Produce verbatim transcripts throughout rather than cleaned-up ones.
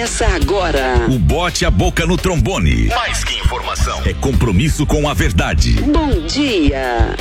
Essa agora. O Bote a Boca no Trombone. Mais que informação, é compromisso com a verdade. Bom dia.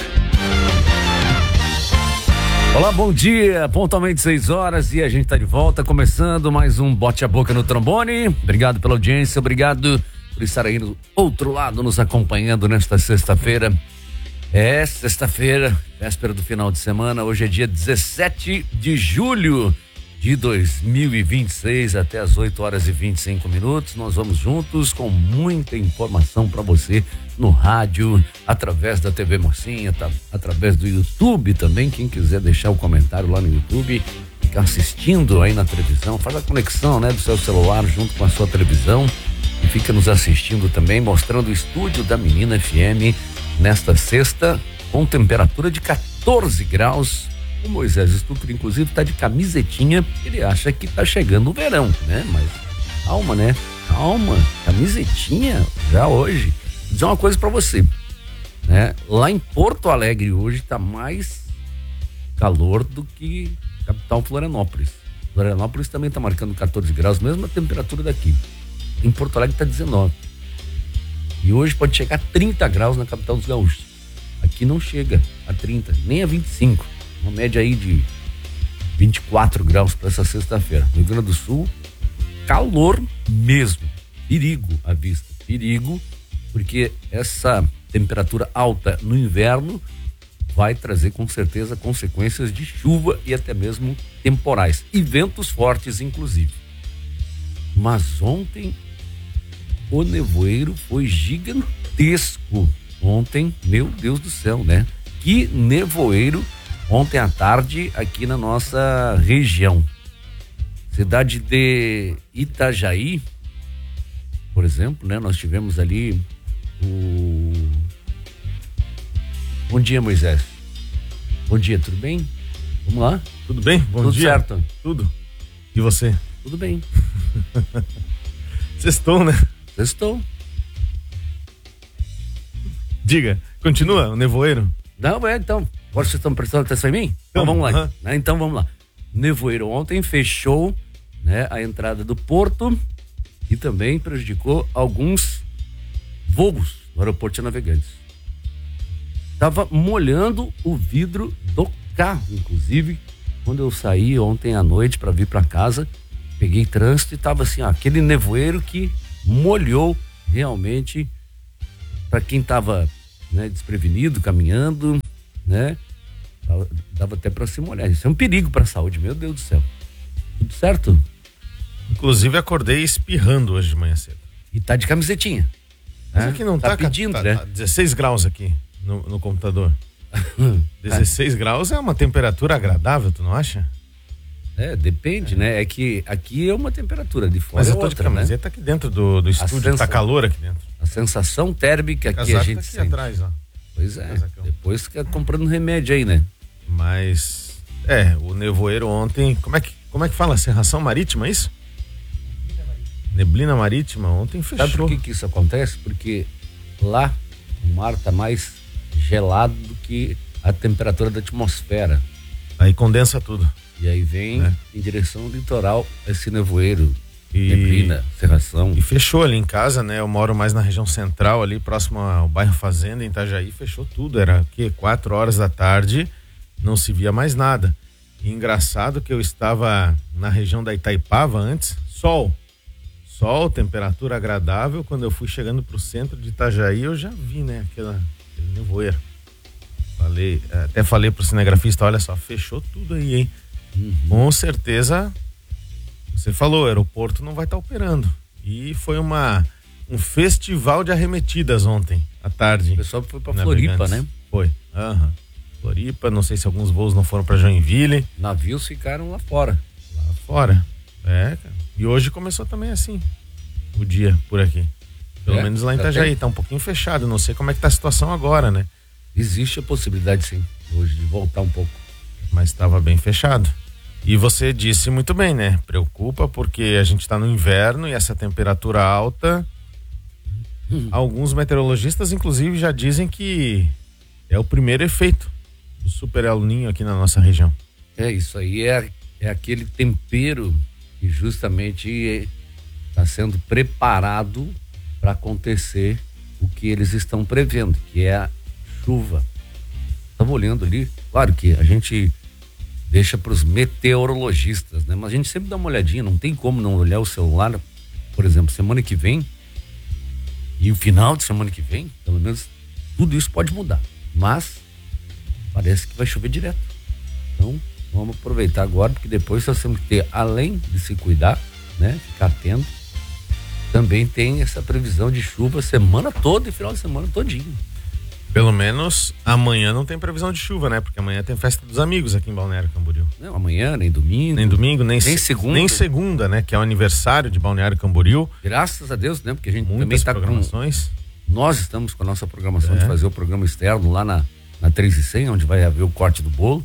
Olá, bom dia. Pontualmente seis horas e a gente tá de volta, começando mais um Bote a Boca no Trombone. Obrigado pela audiência, obrigado por estar aí do outro lado nos acompanhando nesta sexta-feira. É, sexta-feira, véspera do final de semana. Hoje é dia dezessete de julho de dois mil e vinte e seis, até às oito horas e vinte e cinco minutos. Nós vamos juntos com muita informação para você no rádio, através da T V Mocinha, tá, através do YouTube também. Quem quiser deixar o comentário lá no YouTube, ficar assistindo aí na televisão, faz a conexão, né, do seu celular junto com a sua televisão e fica nos assistindo também, mostrando o estúdio da Menina F M nesta sexta, com temperatura de quatorze graus. O Moisés Stucker, inclusive, está de camisetinha. Ele acha que está chegando o verão, né? Mas calma, né? Calma. Camisetinha já hoje. Vou dizer uma coisa para você, né? Lá em Porto Alegre hoje está mais calor do que capital Florianópolis. Florianópolis também está marcando quatorze graus, mesma temperatura daqui. Em Porto Alegre está dezenove. E hoje pode chegar a trinta graus na capital dos gaúchos. Aqui não chega a trinta, nem a vinte e cinco. Uma média aí de vinte e quatro graus para essa sexta-feira. No Rio Grande do Sul, calor mesmo. Perigo à vista. Perigo, porque essa temperatura alta no inverno vai trazer com certeza consequências de chuva e até mesmo temporais. E ventos fortes, inclusive. Mas ontem o nevoeiro foi gigantesco. Ontem, meu Deus do céu, né? Que nevoeiro ontem à tarde aqui na nossa região. Cidade de Itajaí, por exemplo, né? Nós tivemos ali o... Bom dia, Moisés. Bom dia, tudo bem? Vamos lá? Tudo bem? Bom tudo dia. Tudo certo? Tudo. E você? Tudo bem. Sextou, né? Sextou. Diga, continua o nevoeiro? Não, é, então... Agora vocês estão prestando atenção em mim? Então vamos lá. Uh-huh. Né? Então vamos lá. Nevoeiro ontem fechou, né, a entrada do porto e também prejudicou alguns voos no aeroporto de Navegantes. Tava molhando o vidro do carro, inclusive, quando eu saí ontem à noite para vir para casa, peguei trânsito e tava assim, ó, aquele nevoeiro que molhou realmente para quem tava, né, desprevenido, caminhando, né? Dava até para se molhar. Isso é um perigo para a saúde, meu Deus do céu. Tudo certo? Inclusive acordei espirrando hoje de manhã cedo. E tá de camisetinha. Mas aqui não tá, tá pedindo, tá, né? Tá dezesseis graus aqui no, no computador. dezesseis graus é uma temperatura agradável, tu não acha? É, depende, é. né? É que aqui é uma temperatura, de fora Mas é eu tô outra, de camiseta, né? aqui dentro do, do estúdio, sensa... tá calor aqui dentro. A sensação térmica que a gente tá aqui sente. atrás, ó. Pois é, depois fica comprando remédio aí, né? Mas, é, o nevoeiro ontem, como é que, como é que fala? Serração marítima, é isso? Neblina marítima. Neblina marítima, ontem fechou. Sabe por que que isso acontece? Porque lá o mar tá mais gelado do que a temperatura da atmosfera. Aí condensa tudo. E aí vem, é, em direção ao litoral esse nevoeiro. E, neblina, serração. E fechou ali em casa, né? Eu moro mais na região central ali, próximo ao bairro Fazenda, em Itajaí, fechou tudo. Era o quê? Quatro horas da tarde, não se via mais nada. E engraçado que eu estava na região da Itaipava antes, sol. Sol, temperatura agradável. Quando eu fui chegando pro centro de Itajaí, eu já vi, né? Aquela, aquele nevoeiro. Falei, até falei pro cinegrafista, olha só, fechou tudo aí, hein? Uhum. Com certeza... Você falou, o aeroporto não vai estar operando. E foi uma, um festival de arremetidas ontem, à tarde. O pessoal foi pra Floripa, né? Foi. Aham. Uhum. Floripa, não sei se alguns voos não foram para Joinville. Navios ficaram lá fora. Lá fora. É, cara. E hoje começou também assim, o dia por aqui. Pelo é, menos lá em Itajaí. Tá um pouquinho fechado. Não sei como é que tá a situação agora, né? Existe a possibilidade, sim, hoje de voltar um pouco. Mas estava bem fechado. E você disse muito bem, né? Preocupa porque a gente está no inverno e essa temperatura alta. Hum. Alguns meteorologistas, inclusive, já dizem que é o primeiro efeito do Super El Niño aqui na nossa região. É, isso aí é, é aquele tempero que justamente está sendo preparado para acontecer o que eles estão prevendo, que é a chuva. Estava olhando ali, claro que a gente deixa para os meteorologistas, né? Mas a gente sempre dá uma olhadinha, não tem como não olhar o celular. Por exemplo, semana que vem e o final de semana que vem, pelo menos tudo isso pode mudar, mas parece que vai chover direto. Então vamos aproveitar agora, porque depois nós temos que ter, além de se cuidar, né, ficar atento, também tem essa previsão de chuva semana toda e final de semana todinho. Pelo menos amanhã não tem previsão de chuva, né? Porque amanhã tem festa dos amigos aqui em Balneário Camboriú. Não, amanhã, nem domingo. Nem domingo, nem, nem se, segunda. Nem segunda, né? Que é o aniversário de Balneário Camboriú. Graças a Deus, né? Porque a gente Muitas também está programações. com... Nós estamos com a nossa programação é. de fazer o programa externo lá na, na três e cem, onde vai haver o corte do bolo.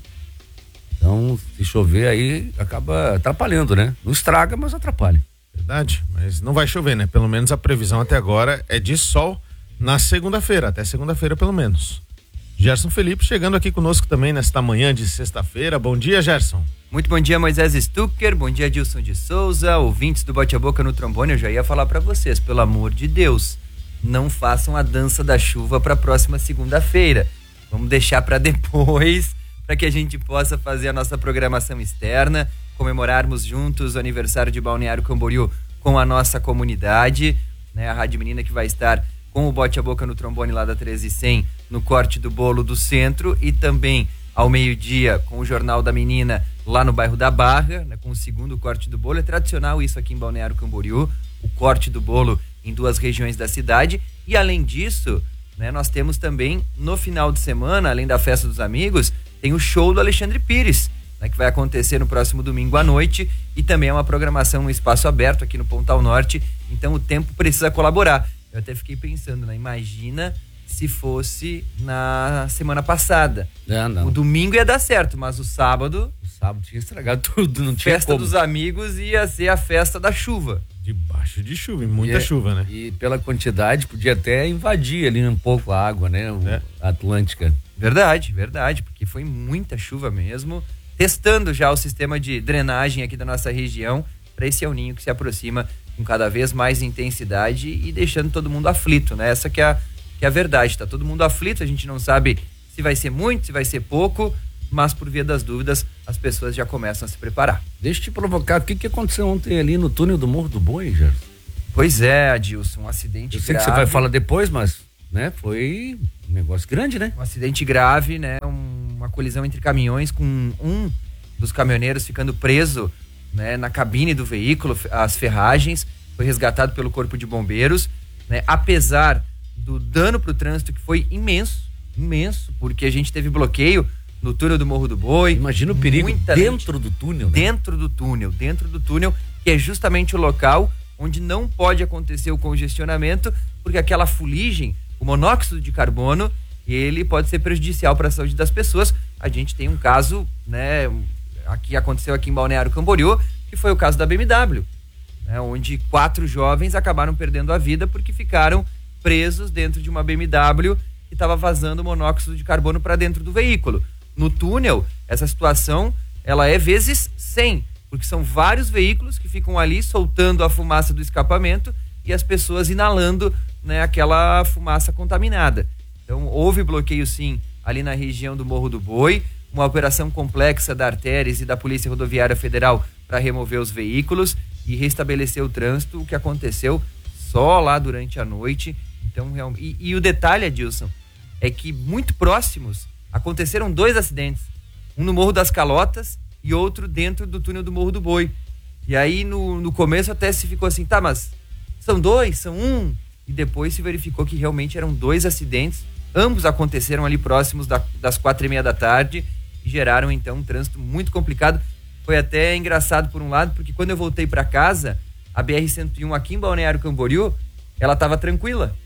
Então, se chover aí, acaba atrapalhando, né? Não estraga, mas atrapalha. Verdade, mas não vai chover, né? Pelo menos a previsão até agora é de sol na segunda-feira, até segunda-feira pelo menos. Gerson Felipe chegando aqui conosco também nesta manhã de sexta-feira. Bom dia, Gerson. Muito bom dia, Moisés Stucker. Bom dia, Dilson de Souza. Ouvintes do Bote a Boca no Trombone, eu já ia falar para vocês, pelo amor de Deus, não façam a dança da chuva para a próxima segunda-feira. Vamos deixar para depois, para que a gente possa fazer a nossa programação externa, comemorarmos juntos o aniversário de Balneário Camboriú com a nossa comunidade, né? A Rádio Menina que vai estar com o Bote a Boca no Trombone lá da treze e cem, no corte do bolo do centro, e também ao meio-dia com o Jornal da Menina lá no bairro da Barra, né, com o segundo corte do bolo. É tradicional isso aqui em Balneário Camboriú, o corte do bolo em duas regiões da cidade. E além disso, né, nós temos também no final de semana, além da festa dos amigos, tem o show do Alexandre Pires, né, que vai acontecer no próximo domingo à noite, e também é uma programação no espaço aberto aqui no Pontal Norte, então o tempo precisa colaborar. Eu até fiquei pensando, né? Imagina se fosse na semana passada. É, não. O domingo ia dar certo, mas o sábado... O sábado tinha estragado tudo, não tinha Festa como. dos amigos ia ser a festa da chuva. Debaixo de chuva, e muita E é- chuva, né? E pela quantidade, podia até invadir ali um pouco a água, né? O- É. a Atlântica. Verdade, verdade, porque foi muita chuva mesmo. Testando já o sistema de drenagem aqui da nossa região para esse El Ninho que se aproxima com cada vez mais intensidade e deixando todo mundo aflito, né? Essa que é a, que é a verdade, tá todo mundo aflito, a gente não sabe se vai ser muito, se vai ser pouco, mas por via das dúvidas as pessoas já começam a se preparar. Deixa eu te provocar, o que, que aconteceu ontem ali no túnel do Morro do Boi, Gerson? Pois é, Adilson, um acidente Eu sei grave. que você vai falar depois, mas, né, foi um negócio grande, né? Um acidente grave, né? Um, uma colisão entre caminhões com um dos caminhoneiros ficando preso, né, na cabine do veículo, as ferragens, foi resgatado pelo Corpo de Bombeiros, né? Apesar do dano para o trânsito que foi imenso, imenso, porque a gente teve bloqueio no túnel do Morro do Boi. Imagina o perigo muita dentro gente do túnel, né? Dentro do túnel, dentro do túnel, que é justamente o local onde não pode acontecer o congestionamento, porque aquela fuligem, o monóxido de carbono, ele pode ser prejudicial para a saúde das pessoas. A gente tem um caso, né, aqui aconteceu aqui em Balneário Camboriú, que foi o caso da B M W, né, onde quatro jovens acabaram perdendo a vida porque ficaram presos dentro de uma B M W que estava vazando monóxido de carbono para dentro do veículo. No túnel, essa situação, ela é vezes cem, porque são vários veículos que ficam ali soltando a fumaça do escapamento e as pessoas inalando, né, aquela fumaça contaminada. Então, houve bloqueio sim ali na região do Morro do Boi, uma operação complexa da Artéries e da Polícia Rodoviária Federal para remover os veículos e restabelecer o trânsito, o que aconteceu só lá durante a noite. Então, realmente, e, e o detalhe, Adilson, é que muito próximos aconteceram dois acidentes, um no Morro das Calotas e outro dentro do túnel do Morro do Boi. E aí no, no começo até se ficou assim, tá, mas são dois, são um, e depois se verificou que realmente eram dois acidentes, ambos aconteceram ali próximos da, das quatro e meia da tarde e geraram então um trânsito muito complicado. Foi até engraçado por um lado, porque quando eu voltei para casa, a B R cento e um aqui em Balneário Camboriú, ela estava tranquila,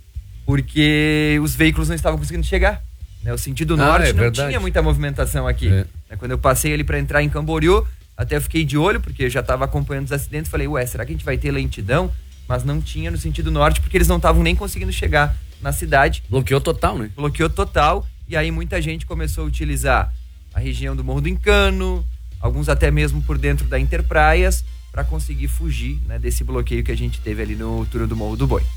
porque os veículos não estavam conseguindo chegar, né? O sentido Ah, norte é não verdade. tinha muita movimentação aqui. É. Né? Quando eu passei ali para entrar em Camboriú, até eu fiquei de olho, porque eu já estava acompanhando os acidentes, falei, ué, será que a gente vai ter lentidão? Mas não tinha no sentido norte, porque eles não estavam nem conseguindo chegar na cidade. Bloqueou total, né? Bloqueou total, e aí muita gente começou a utilizar a região do Morro do Encano, alguns até mesmo por dentro da Interpraias, para conseguir fugir, né, desse bloqueio que a gente teve ali no túnel do Morro do Boi.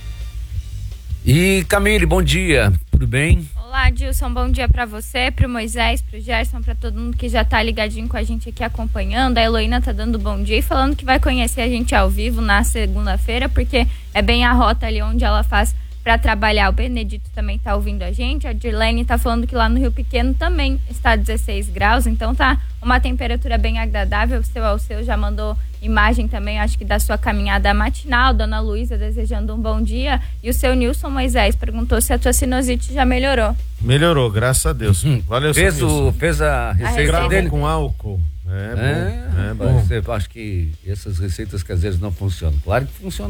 E Camille, bom dia, tudo bem? Olá, Dilson, bom dia para você, pro Moisés, pro Gerson, para todo mundo que já tá ligadinho com a gente aqui acompanhando. A Heloína tá dando bom dia e falando que vai conhecer a gente ao vivo na segunda-feira, porque é bem a rota ali onde ela faz para trabalhar. O Benedito também tá ouvindo a gente. A Dirlene tá falando que lá no Rio Pequeno também está dezesseis graus, então tá uma temperatura bem agradável. O seu Alceu já mandou imagem também, acho que da sua caminhada matinal. Dona Luísa desejando um bom dia. E o seu Nilson Moisés perguntou se a tua sinusite já melhorou. Melhorou, graças a Deus. Valeu, Fez, seu o, Nilson. fez a receita Grava dele? com álcool. É, É, bom. É bom. Você, eu acho que essas receitas que às vezes não funcionam. Claro que funcionam.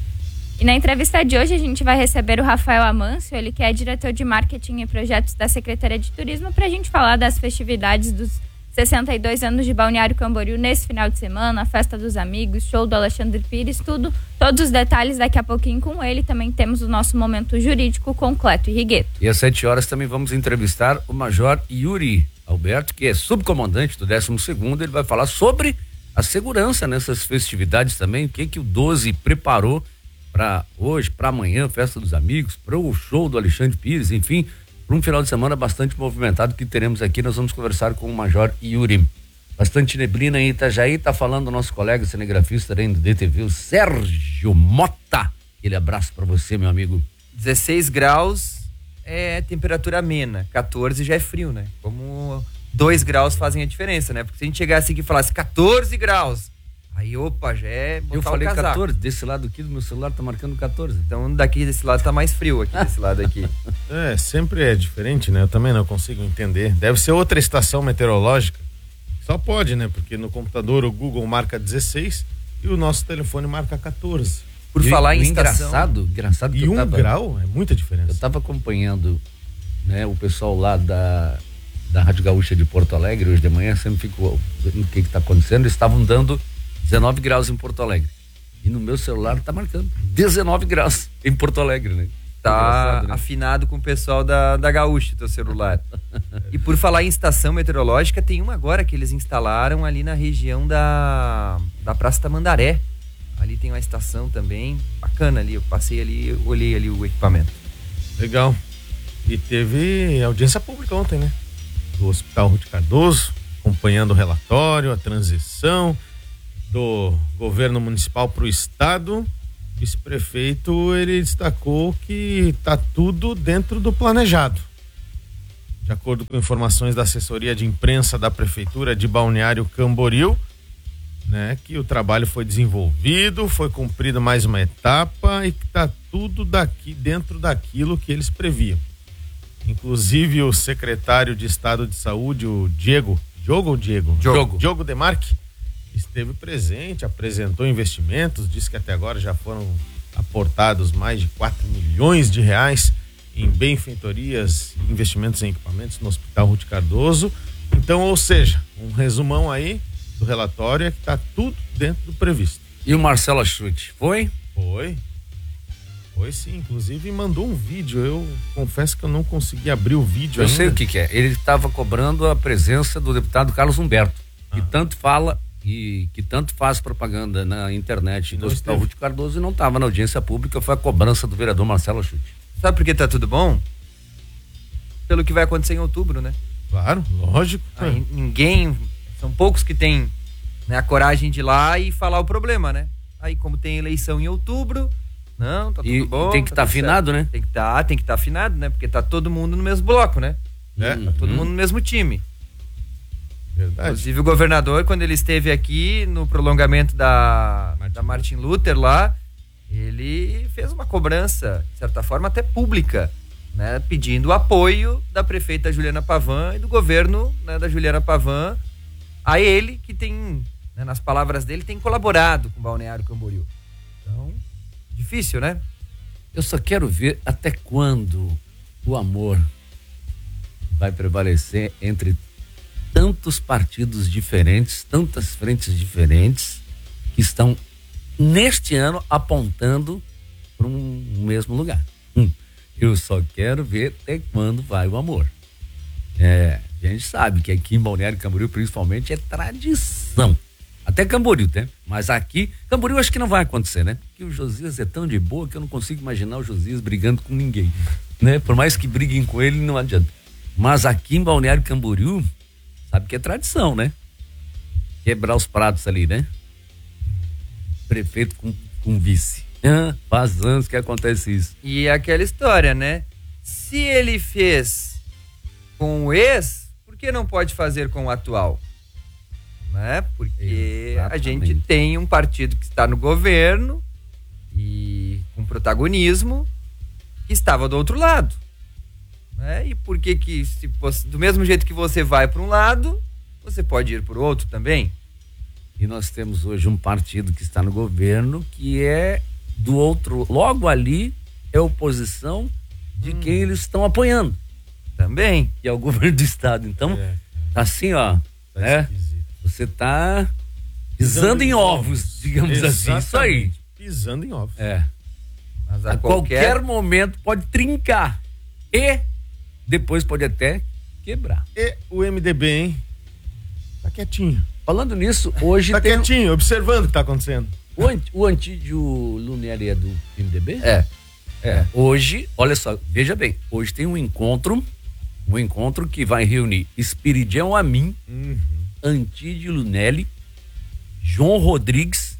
E na entrevista de hoje a gente vai receber o Rafael Amâncio, ele que é diretor de marketing e projetos da Secretaria de Turismo, para a gente falar das festividades dos sessenta e dois anos de Balneário Camboriú nesse final de semana, a festa dos amigos, show do Alexandre Pires, tudo, todos os detalhes daqui a pouquinho com ele. Também temos o nosso momento jurídico com Cleto e Rigueto. E às sete horas também vamos entrevistar o Major Yuri Alberto, que é subcomandante do décimo segundo. Ele vai falar sobre a segurança nessas festividades também, o que que o doze preparou para hoje, para amanhã, festa dos amigos, para o show do Alexandre Pires, enfim, para um final de semana bastante movimentado que teremos aqui. Nós vamos conversar com o Major Yuri. Bastante neblina em Itajaí, tá falando o nosso colega cinegrafista do D T V, o Sérgio Mota. Aquele abraço para você, meu amigo. dezesseis graus é temperatura amena, quatorze já é frio, né? Como dois graus fazem a diferença, né? Porque se a gente chegasse aqui e falasse quatorze graus, aí, opa, já é botar Eu falei o casaco. quatorze, desse lado aqui do meu celular tá marcando quatorze. Então daqui desse lado tá mais frio aqui, desse lado aqui. É, sempre é diferente, né? Eu também não consigo entender. Deve ser outra estação meteorológica. Só pode, né? Porque no computador o Google marca dezesseis e o nosso telefone marca quatorze. Por E falar em engraçado, estação... engraçado que E eu um tava, grau é muita eu diferença. tava acompanhando, né, o pessoal lá da da Rádio Gaúcha de Porto Alegre hoje de manhã, sempre fico vendo o que que tá acontecendo. Eles estavam dando dezenove graus em Porto Alegre. E no meu celular tá marcando dezenove graus em Porto Alegre, né? Tá Engraçado, né? afinado com o pessoal da, da Gaúcha, teu celular. E por falar em estação meteorológica, tem uma agora que eles instalaram ali na região da, da Praça Tamandaré. Ali tem uma estação também, bacana ali, eu passei ali, olhei ali o equipamento. Legal. E teve audiência pública ontem, né? Do Hospital Ruth Cardoso, acompanhando o relatório, a transição do governo municipal para o estado. O vice-prefeito, ele destacou que está tudo dentro do planejado. De acordo com informações da assessoria de imprensa da prefeitura de Balneário Camboriú, né, que o trabalho foi desenvolvido, foi cumprida mais uma etapa e que está tudo daqui dentro daquilo que eles previam. Inclusive o secretário de Estado de Saúde, o Diego, Diogo ou Diego? Diogo. Diogo Demarque, esteve presente, apresentou investimentos, disse que até agora já foram aportados mais de quatro milhões de reais em benfeitorias, investimentos em equipamentos no Hospital Ruth Cardoso. Então, ou seja, um resumão aí do relatório é que está tudo dentro do previsto. E o Marcelo Chute, foi? Foi. Foi sim, inclusive mandou um vídeo. Eu confesso que eu não consegui abrir o vídeo Eu ainda. sei o que que é. Ele estava cobrando a presença do deputado Carlos Humberto, que Ah. tanto fala e que tanto faz propaganda na internet E do não Hospital esteve. Ruth Cardoso e não estava na audiência pública. Foi a cobrança do vereador Marcelo Chute. Sabe por que tá tudo bom? Pelo que vai acontecer em outubro, né? Claro, lógico. Aí ninguém, são poucos que têm, né, a coragem de ir lá e falar o problema, né? Aí como tem eleição em outubro, não, tá tudo E, bom. e tem que tá estar tudo afinado, certo. né? Tem que estar, tem que estar afinado, né? Porque tá todo mundo no mesmo bloco, né? É, Tá todo mundo no mesmo time. verdade. Inclusive o governador, quando ele esteve aqui no prolongamento da Martin, da Martin Luther lá, ele fez uma cobrança, de certa forma até pública, né? Pedindo o apoio da prefeita Juliana Pavan e do governo, né, da Juliana Pavan a ele, que tem, né, nas palavras dele, tem colaborado com o Balneário Camboriú. Então, difícil, né? Eu só quero ver até quando o amor vai prevalecer entre tantos partidos diferentes, tantas frentes diferentes que estão neste ano apontando para um mesmo lugar. Hum, eu só quero ver até quando vai o amor. É, a gente sabe que aqui em Balneário Camboriú, principalmente, é tradição Até Camboriú, né? Mas aqui, Camboriú acho que não vai acontecer, né? Porque o Josias é tão de boa que eu não consigo imaginar o Josias brigando com ninguém, né? Por mais que briguem com ele, não adianta. Mas aqui em Balneário Camboriú, sabe que é tradição, né? Quebrar os pratos ali, né? Prefeito com, com vice. Ah, faz anos que acontece isso. E aquela história, né? Se ele fez com o ex, por que não pode fazer com o atual? Né? Porque Exatamente. a gente tem um partido que está no governo e com protagonismo que estava do outro lado. Né? E por que que, se você, do mesmo jeito que você vai para um lado, você pode ir para o outro também? E nós temos hoje um partido que está no governo que é do outro, logo ali é oposição de hum. quem eles estão apoiando, Também. que é o governo do estado. Então, É, assim, ó, tá né? esquisito. Você tá pisando em ovos, digamos assim. Isso aí. Exatamente. Pisando em ovos. É. Mas A, a qualquer... qualquer... momento pode trincar e depois pode até quebrar. E o M D B, hein? Tá quietinho. Falando nisso, hoje Tá tem quietinho, observando o que tá acontecendo. o, Ant- o Antídio Lunelli é do M D B? É. É. Hoje, olha só, veja bem, hoje tem um encontro, um encontro que vai reunir Espiridião Amin, Uhum. Antídio Lunelli, João Rodrigues,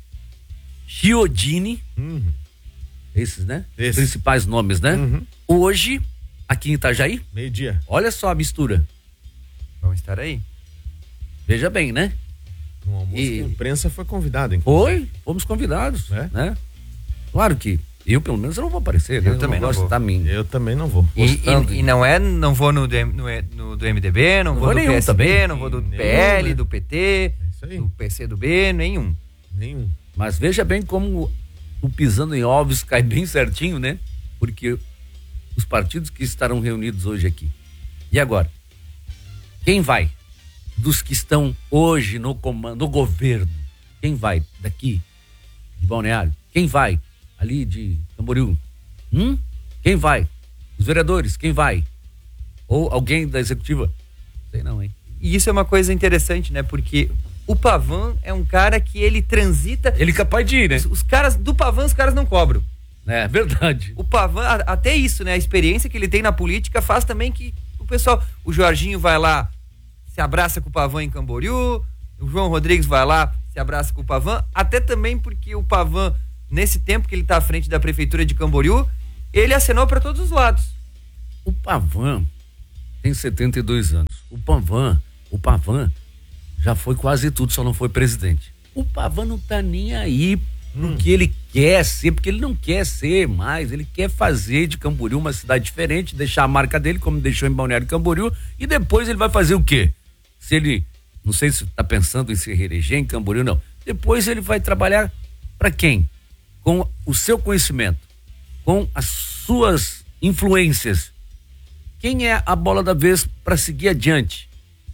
Chiodini, Uhum. esses, né? Esses. Principais nomes, né? Uhum. Hoje, aqui em Itajaí, Meio-dia. olha só a mistura. Vão estar aí. Veja bem, né? No almoço E- a imprensa foi convidada, hein? Foi, fomos convidados, É? né? Claro que eu, pelo menos, eu não vou aparecer, né? Eu também não gosto vou. de estar mim. Eu também não vou. E, Gostando. e, e não é, não vou no, do, no, no do M D B, não, Não vou vou do nenhum P S B, também. não vou do Nenhum, P L, né? do P T, É isso aí. do P C do B, nenhum. Nenhum. Mas veja bem como o pisando em ovos cai bem certinho, né? Porque os partidos que estarão reunidos hoje aqui. E agora? Quem vai? Dos que estão hoje no comando, no governo. Quem vai daqui de Balneário? Quem vai ali de Camboriú? Hum? Quem vai? Os vereadores, quem vai? Ou alguém da executiva? Sei não, hein? E isso é uma coisa interessante, né? Porque o Pavan é um cara que ele transita. Ele é capaz de ir, né? Os, os caras, do Pavan, os caras não cobram. É verdade. O Pavan, a- até isso, né? A experiência que ele tem na política faz também que o pessoal. O Jorginho vai lá, se abraça com o Pavan em Camboriú. O João Rodrigues vai lá, se abraça com o Pavan. Até também porque o Pavan, nesse tempo que ele tá à frente da prefeitura de Camboriú, ele acenou para todos os lados. O Pavan tem setenta e dois anos. O Pavan, o Pavan já foi quase tudo, só não foi presidente. O Pavan não tá nem aí pro que ele quer ser, porque ele não quer ser mais, ele quer fazer de Camboriú uma cidade diferente, deixar a marca dele, como deixou em Balneário Camboriú, e depois ele vai fazer o quê? Se ele, não sei se tá pensando em se reeleger em Camboriú, não. Depois ele vai trabalhar para quem? Com o seu conhecimento, com as suas influências. Quem é a bola da vez para seguir adiante?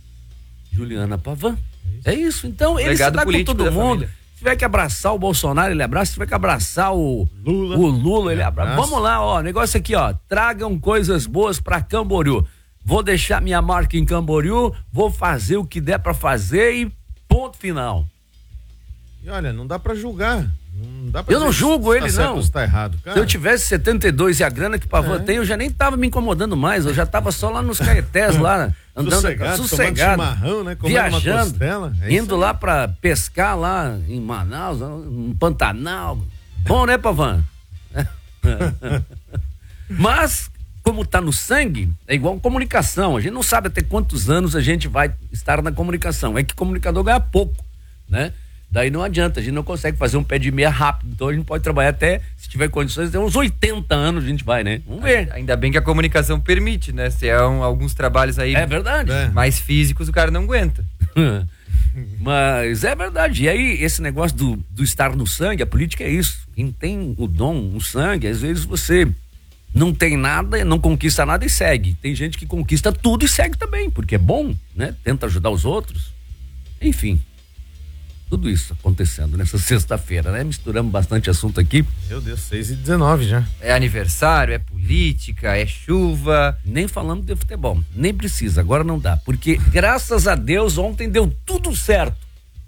Juliana Pavan. É isso. Então ele Legado se dá com político todo da mundo. família. Se tiver que abraçar o Bolsonaro, ele abraça. Se tiver que abraçar o Lula. o Lula, ele Ele abraça. abraça. Vamos lá, ó. Negócio aqui, ó. Tragam coisas boas para Camboriú. Vou deixar minha marca em Camboriú, vou fazer o que der para fazer e ponto final. E olha, não dá pra julgar. Não dá pra Eu não dizer julgo se ele, tá certo não. ou se tá errado, cara. Se eu tivesse setenta e dois e a grana que o Pavan É. tem, eu já nem tava me incomodando mais. Eu já tava só lá nos caetés, lá, andando Sossegado, sossegado, tomando chimarrão, né? Comendo uma viajando, costela. É isso indo aí. lá pra pescar lá em Manaus, no Pantanal. Bom, né, Pavan? Mas, como tá no sangue, é igual comunicação. A gente não sabe até quantos anos a gente vai estar na comunicação. É que comunicador ganha pouco, né? Daí não adianta, a gente não consegue fazer um pé de meia rápido. Então a gente pode trabalhar até, se tiver condições, até uns oitenta anos a gente vai, né? Vamos ver. Ainda bem que a comunicação permite, né? Se é um, alguns trabalhos aí É verdade. É. mais físicos, o cara não aguenta. Mas é verdade. E aí, esse negócio do, do estar no sangue, a política é isso. Quem tem o dom, o sangue, às vezes você não tem nada, não conquista nada e segue. Tem gente que conquista tudo e segue também, porque é bom, né? Tenta ajudar os outros. Enfim, tudo isso acontecendo nessa sexta-feira, né? Misturamos bastante assunto aqui. Meu Deus, seis e dezenove já. É aniversário, é política, é chuva. Nem falamos de futebol, nem precisa, agora não dá. Porque, graças a Deus, ontem deu tudo certo.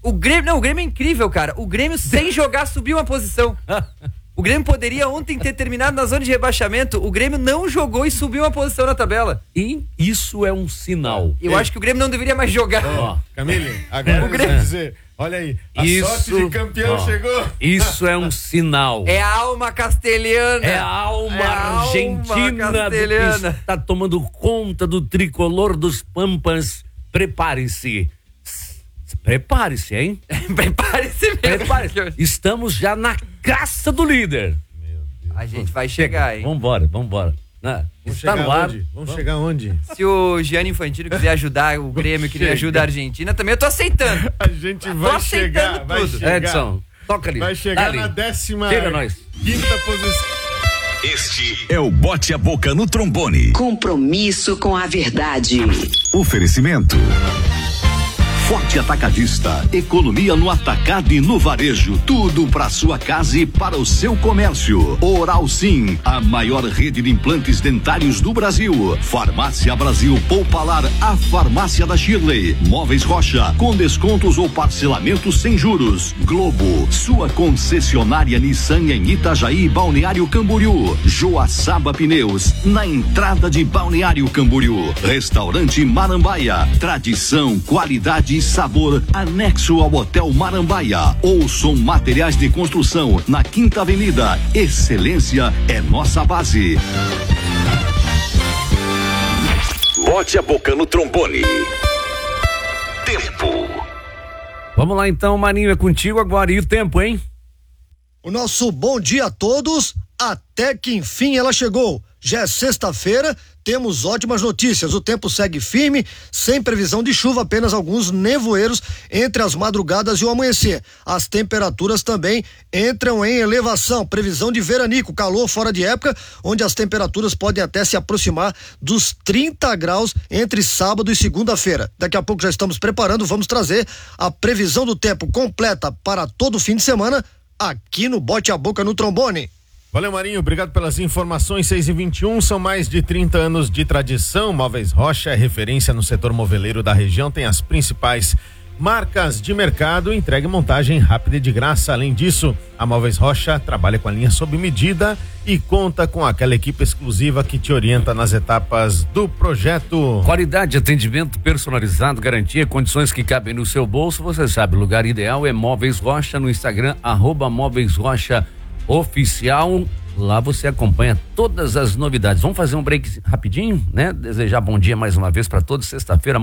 O Grêmio, não, o Grêmio é incrível, cara. O Grêmio sem jogar subiu uma posição. O Grêmio poderia ontem ter terminado na zona de rebaixamento. O Grêmio não jogou e subiu uma posição na tabela. E isso é um sinal. Eu Ei. acho que o Grêmio não deveria mais jogar. Ó, Camille, agora o eu Grêmio... vou dizer, olha aí, a isso, sorte de campeão ó, chegou. Isso é um sinal. É a alma castelhana. É a alma é a argentina alma castelhana. do que está tomando conta do tricolor dos Pampas. Prepare-se. Prepare-se, hein? Prepare-se mesmo. Prepare-se. Estamos já na caça do líder. A gente vai chegar, hein? Vambora, vambora. Ah, Vamos está chegar no ar. onde? Vamos, Vamos chegar onde? Se o Gianni Infantino quiser ajudar o Grêmio, que nem ajuda a Argentina, também eu tô aceitando. A gente vai tô chegar, vai tudo. chegar. Edson, toca ali. Vai chegar ali. na décima Chega nós. quinta posição. Este é o Bote a Boca no Trombone. Compromisso com a verdade. Oferecimento. Forte Atacadista, economia no atacado e no varejo, tudo para sua casa e para o seu comércio. Oral Sim, a maior rede de implantes dentários do Brasil. Farmácia Brasil Poupalar, a farmácia da Shirley. Móveis Rocha, com descontos ou parcelamento sem juros. Globo, sua concessionária Nissan em Itajaí, Balneário Camboriú. Joaçaba Pneus, na entrada de Balneário Camboriú. Restaurante Marambaia, tradição, qualidade e sabor, anexo ao Hotel Marambaia. Ouçam Materiais de Construção, na Quinta Avenida. Excelência é nossa base. Bote a Boca no Trombone. Tempo. Vamos lá então, Maninho, é contigo agora. E o tempo, hein? O nosso bom dia a todos, até que enfim ela chegou. Já é sexta-feira, temos ótimas notícias. O tempo segue firme, sem previsão de chuva, apenas alguns nevoeiros entre as madrugadas e o amanhecer. As temperaturas também entram em elevação. Previsão de veranico, calor fora de época, onde as temperaturas podem até se aproximar dos trinta graus entre sábado e segunda-feira. Daqui a pouco já estamos preparando, vamos trazer a previsão do tempo completa para todo fim de semana aqui no Bote a Boca no Trombone. Valeu, Marinho, obrigado pelas informações. Seis e vinte e um, são mais de trinta anos de tradição. Móveis Rocha é referência no setor moveleiro da região, tem as principais marcas de mercado, entrega e montagem rápida e de graça. Além disso, a Móveis Rocha trabalha com a linha sob medida e conta com aquela equipe exclusiva que te orienta nas etapas do projeto. Qualidade, atendimento personalizado, garantia, condições que cabem no seu bolso. Você sabe, o lugar ideal é Móveis Rocha no Instagram, arroba Móveis Rocha Oficial. Lá você acompanha todas as novidades. Vamos fazer um break rapidinho, né? Desejar bom dia mais uma vez para todos. Sexta-feira